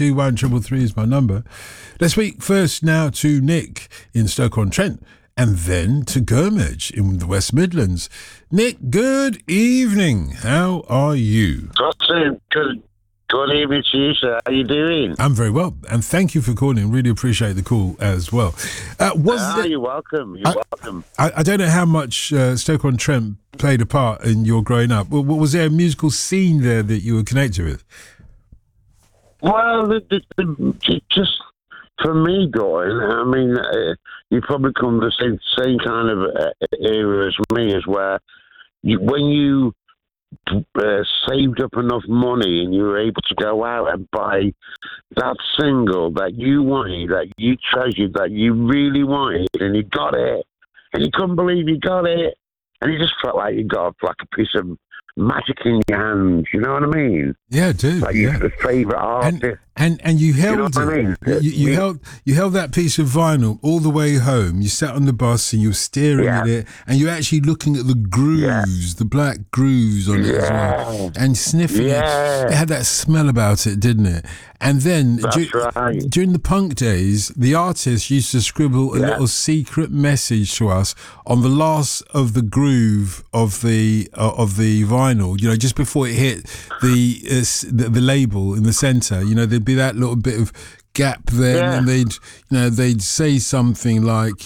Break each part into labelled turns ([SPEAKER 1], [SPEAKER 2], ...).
[SPEAKER 1] 0821 333 is my number. Let's speak first now to Nick in Stoke-on-Trent and then to Gurmage in the West Midlands. Nick, good evening. How are you?
[SPEAKER 2] Good evening to you, sir. How are you doing?
[SPEAKER 1] I'm very well, and thank you for calling. Really appreciate the call as well.
[SPEAKER 2] You're welcome. Welcome.
[SPEAKER 1] I don't know how much Stoke-on-Trent played a part in your growing up. Was there a musical scene there that you were connected with?
[SPEAKER 2] Well, just for me, Gordon, I mean, you probably come from the same kind of era as me, as where when you saved up enough money and you were able to go out and buy that single that you wanted, that you treasured, that you really wanted, and you got it, and you couldn't believe you got it, and you just felt like you got like a piece of magic in your hands, you know what I mean?
[SPEAKER 1] Yeah, I do.
[SPEAKER 2] Like your favourite artist.
[SPEAKER 1] And you held
[SPEAKER 2] you know what
[SPEAKER 1] it.
[SPEAKER 2] I mean?
[SPEAKER 1] You held that piece of vinyl all the way home. You sat on the bus and you were staring at it, and you're actually looking at the grooves, the black grooves on it as well, and sniffing it. It had that smell about it, didn't it? And then during the punk days, the artist used to scribble a little secret message to us on the last of the groove of the vinyl. You know, just before it hit the label in the centre. You know, there'd be that little bit of gap there, and they'd say something like,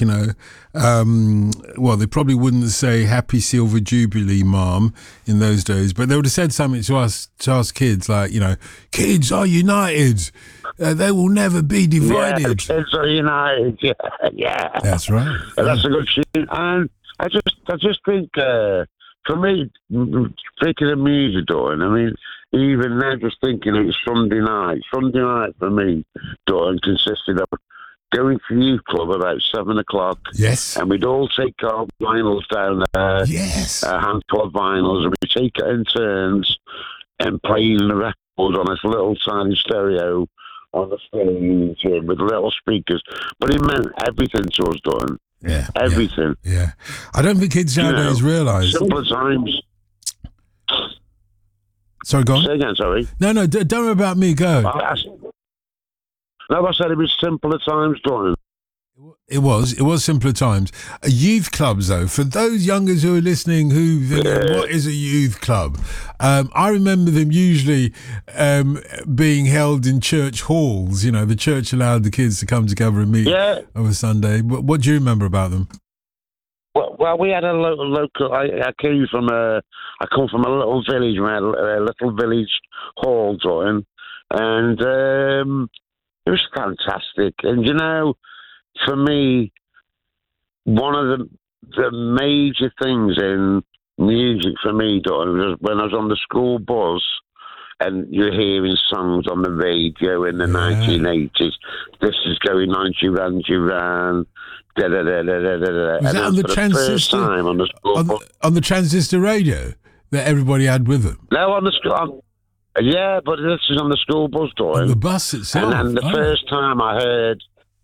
[SPEAKER 1] well, they probably wouldn't say "Happy Silver Jubilee, Mom" in those days, but they would have said something to us kids like, "Kids are united; they will never be divided."
[SPEAKER 2] Yeah, kids are united. Yeah.
[SPEAKER 1] That's right.
[SPEAKER 2] That's a good tune, and I just think, for me, thinking of music, Dawn, I mean, even now, just thinking it's Sunday night. Sunday night for me, Dawn, consisted of going to youth club about 7 o'clock.
[SPEAKER 1] Yes.
[SPEAKER 2] And we'd all take our vinyls down there.
[SPEAKER 1] Yes.
[SPEAKER 2] A handful of vinyls, and we'd take it in turns and playing the record on this little tiny stereo on the stage with little speakers. But it meant everything to us, Dawn.
[SPEAKER 1] Yeah.
[SPEAKER 2] Everything.
[SPEAKER 1] Yeah. I don't think kids nowadays realise.
[SPEAKER 2] Simple times.
[SPEAKER 1] Sorry, go on.
[SPEAKER 2] Say again, sorry.
[SPEAKER 1] No, don't worry about me, go.
[SPEAKER 2] I said it was simpler times, Dawn.
[SPEAKER 1] It was simpler times. Youth clubs, though, for those youngers who are listening who think, what is a youth club? I remember them usually being held in church halls. You know, the church allowed the kids to come together and meet over Sunday. What do you remember about them?
[SPEAKER 2] Well, we had a local. I come from a little village. We had a little village hall, Dawn, and it was fantastic. And for me, one of the major things in music for me, Dawn, was when I was on the school bus and you're hearing songs on the radio in the 1980s. This is going on, Duran Duran. Da, da, da, da, da, da.
[SPEAKER 1] Was that on the transistor? On the transistor radio that everybody had with them?
[SPEAKER 2] No, on the school. Yeah, but this is on the school bus, Dawn.
[SPEAKER 1] On the bus itself.
[SPEAKER 2] And the first time I heard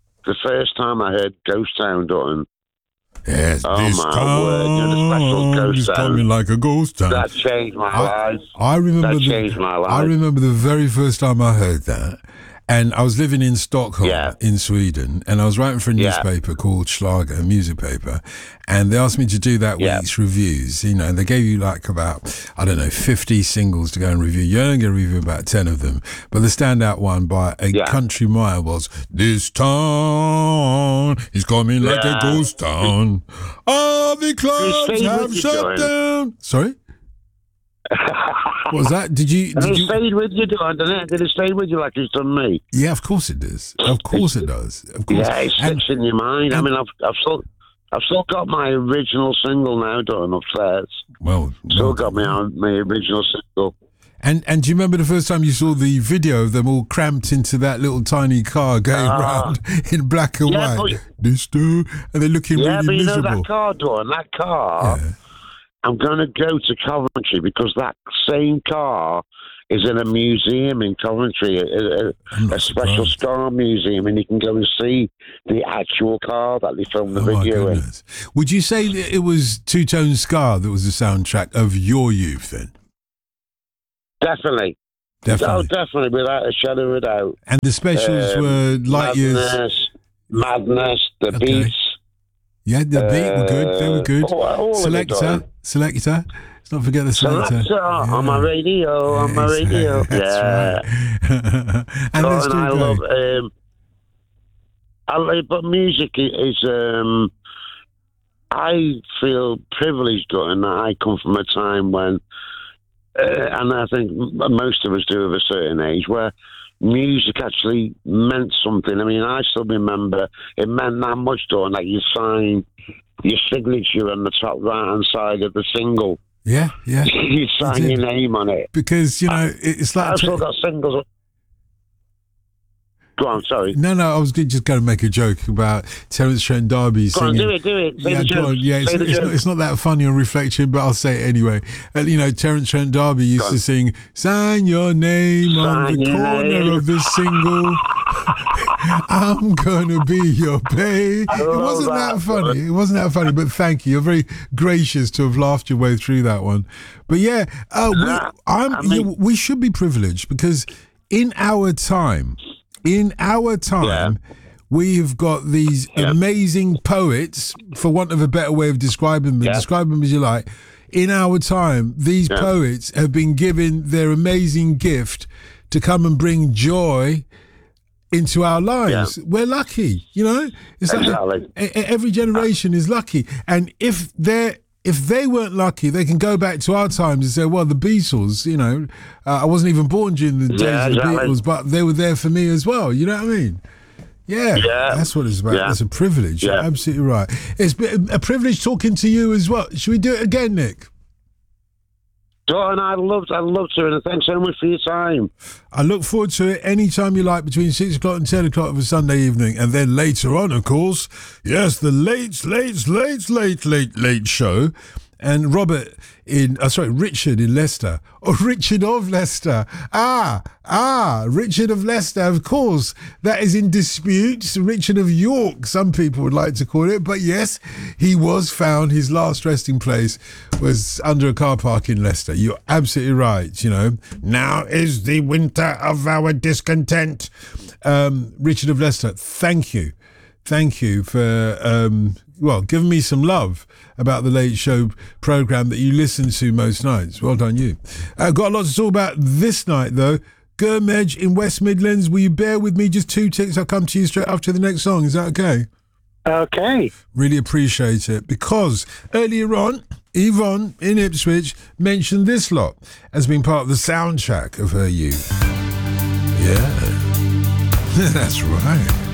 [SPEAKER 2] Ghost Town, Dawn.
[SPEAKER 1] Yes,
[SPEAKER 2] oh
[SPEAKER 1] this
[SPEAKER 2] my word! The special Ghost Town.
[SPEAKER 1] Coming like a ghost town.
[SPEAKER 2] That changed my life.
[SPEAKER 1] I remember
[SPEAKER 2] changed my life.
[SPEAKER 1] I remember the very first time I heard that. And I was living in Stockholm in Sweden, and I was writing for a newspaper called Schlager, a music paper, and they asked me to do that week's reviews, and they gave you like about, 50 singles to go and review. You're only going to review about 10 of them, but the standout one by a country mile was, "This town is coming like a ghost town. All the clubs have shut down." Sorry? What was that? Did you
[SPEAKER 2] stayed with you, Dawn, didn't it? Did it stay with you like it's done me?
[SPEAKER 1] Yeah, of course it does. Of course it does. Of course.
[SPEAKER 2] Yeah, it sticks in your mind. I mean, I've still got my original single now, Dawn, upstairs. Still got my original single.
[SPEAKER 1] And do you remember the first time you saw the video of them all cramped into that little tiny car going around in black and white? And they're looking really miserable.
[SPEAKER 2] Yeah, but that car, Dawn, that car... Yeah. I'm going to go to Coventry because that same car is in a museum in Coventry, a special star museum, and you can go and see the actual car that they filmed the video in.
[SPEAKER 1] Would you say that it was Two Tone Scar that was the soundtrack of your youth then?
[SPEAKER 2] Definitely.
[SPEAKER 1] Definitely.
[SPEAKER 2] Oh, definitely, without a shadow of a doubt.
[SPEAKER 1] And the specials were Light Years.
[SPEAKER 2] Madness, The Beats.
[SPEAKER 1] Yeah, The Beat were good. They were good.
[SPEAKER 2] All
[SPEAKER 1] Selector. Let's not forget the Selector.
[SPEAKER 2] On my radio, on my radio.
[SPEAKER 1] That's right. And let's do
[SPEAKER 2] I love, but music is, I feel privileged in that I come from a time when, and I think most of us do of a certain age, where music actually meant something. I mean, I still remember it meant that much, Dawn, that you sign your signature on the top right-hand side of the single.
[SPEAKER 1] Yeah.
[SPEAKER 2] You sign your name on it.
[SPEAKER 1] Because, it's like...
[SPEAKER 2] I've still got singles... Go on, sorry.
[SPEAKER 1] No, I was just going to make a joke about Terence Trent D'Arby singing.
[SPEAKER 2] Go on, do it.
[SPEAKER 1] It's not that funny on reflection, but I'll say it anyway. Terence Trent D'Arby used to sing, "Sign your name on the corner of the single. I'm gonna be your babe." It wasn't that funny, but thank you. You're very gracious to have laughed your way through that one. But yeah, we should be privileged because in our time, we've got these amazing poets, for want of a better way of describing them, describe them as you like. In our time, these poets have been given their amazing gift to come and bring joy into our lives. We're lucky, It's like every generation is lucky. And if they weren't lucky, they can go back to our times and say, well, the Beatles, I wasn't even born during the days of the Beatles, but they were there for me as well. You know what I mean? Yeah, that's what it's about. It's a privilege. You're absolutely right. It's been a privilege talking to you as well. Should we do it again, Nick?
[SPEAKER 2] Dawn, I'd love to, and thanks so much for your time.
[SPEAKER 1] I look forward to it anytime you like, between 6 o'clock and 10 o'clock of a Sunday evening. And then later on, of course, the late show. And Richard in Leicester. Oh, Richard of Leicester. Richard of Leicester, of course. That is in dispute. Richard of York, some people would like to call it. But yes, he was found. His last resting place was under a car park in Leicester. You're absolutely right, Now is the winter of our discontent. Richard of Leicester, thank you. Thank you for... giving me some love about the Late Show programme that you listen to most nights. Well done, you. Got a lot to talk about this night, though. Gurmej in West Midlands, will you bear with me? Just 2 ticks. I'll come to you straight after the next song. Is that okay?
[SPEAKER 2] Okay.
[SPEAKER 1] Really appreciate it. Because earlier on, Yvonne in Ipswich mentioned this lot as being part of the soundtrack of her youth. Yeah. That's right.